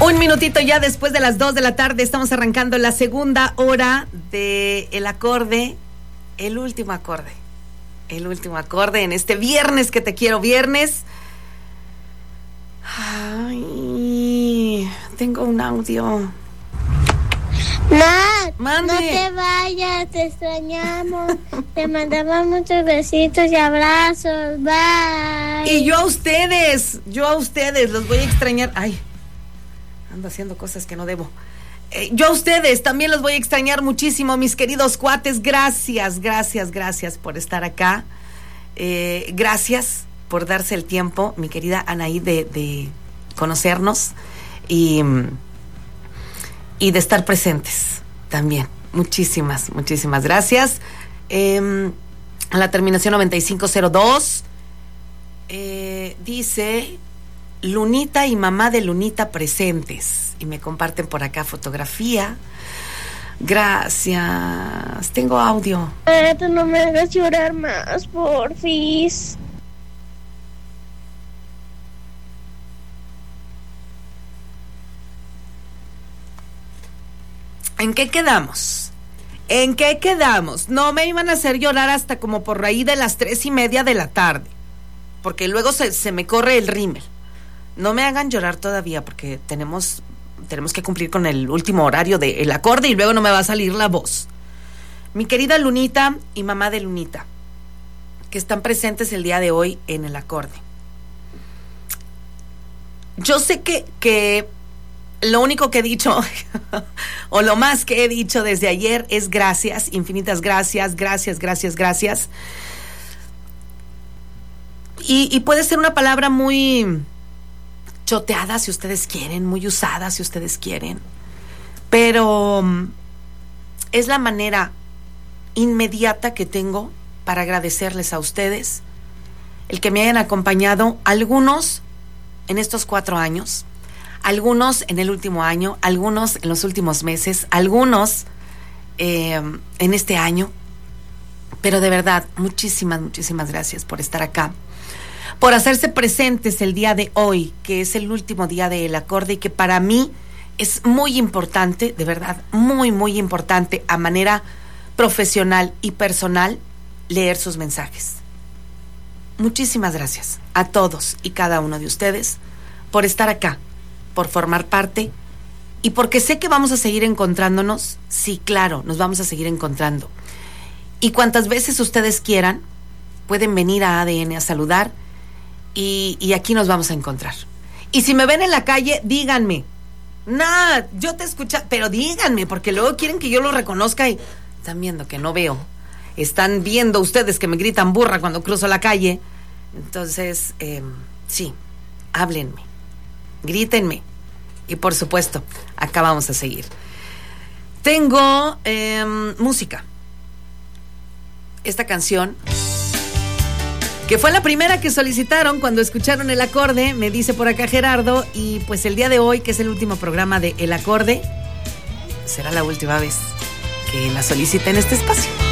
Un minutito ya después de las 2 de la tarde, estamos arrancando la segunda hora de El Acorde, el último acorde en este viernes que te quiero, viernes. Ay, tengo un audio. Nat, Mande. no te vayas, te extrañamos. Te mandamos muchos besitos y abrazos. Bye. Y yo a ustedes los voy a extrañar. Ay, ando haciendo cosas que no debo. Yo a ustedes también los voy a extrañar muchísimo, mis queridos cuates. Gracias por estar acá. Gracias por darse el tiempo, mi querida Anaí, de conocernos y de estar presentes también. Muchísimas gracias. A la terminación 9502 dice Lunita y mamá de Lunita presentes, y me comparten por acá fotografía. Gracias. Tengo audio. Tú no me hagas llorar más, porfis. ¿En qué quedamos? No me iban a hacer llorar hasta como por ahí de las 3:30 de la tarde, porque luego se me corre el rímel. No me hagan llorar todavía, porque tenemos que cumplir con el último horario del acorde y luego no me va a salir la voz. Mi querida Lunita y mamá de Lunita, que están presentes el día de hoy en el acorde. Yo sé que lo único que he dicho, o lo más que he dicho desde ayer, es gracias, infinitas gracias. Y puede ser una palabra muy choteada, si ustedes quieren, muy usada, si ustedes quieren. Pero es la manera inmediata que tengo para agradecerles a ustedes el que me hayan acompañado, algunos en estos 4 años, algunos en el último año, algunos en los últimos meses, algunos en este año. Pero de verdad, muchísimas gracias por estar acá, por hacerse presentes el día de hoy, que es el último día del acorde y que para mí es muy importante, de verdad, muy importante, a manera profesional y personal, leer sus mensajes. Muchísimas gracias a todos y cada uno de ustedes por estar acá, por formar parte, y porque sé que vamos a seguir encontrándonos. Sí, claro, nos vamos a seguir encontrando. Y cuantas veces ustedes quieran, pueden venir a ADN a saludar, y aquí nos vamos a encontrar. Y si me ven en la calle, díganme. Nah, yo te escucho, pero díganme, porque luego quieren que yo lo reconozca y están viendo que no veo. Están viendo ustedes que me gritan burra cuando cruzo la calle. Entonces, sí, háblenme, grítenme. Y por supuesto, acá vamos a seguir. Tengo música. Esta canción, que fue la primera que solicitaron cuando escucharon el acorde, me dice por acá Gerardo, y pues el día de hoy, que es el último programa de El Acorde, será la última vez que la solicite en este espacio.